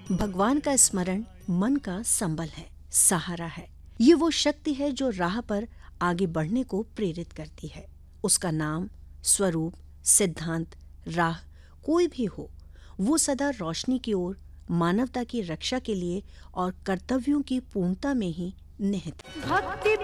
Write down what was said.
भगवान का स्मरण मन का संबल है, सहारा है। ये वो शक्ति है जो राह पर आगे बढ़ने को प्रेरित करती है। उसका नाम, स्वरूप, सिद्धांत, राह कोई भी हो, वो सदा रोशनी की ओर, मानवता की रक्षा के लिए और कर्तव्यों की पूर्णता में ही निहित है। भक्ति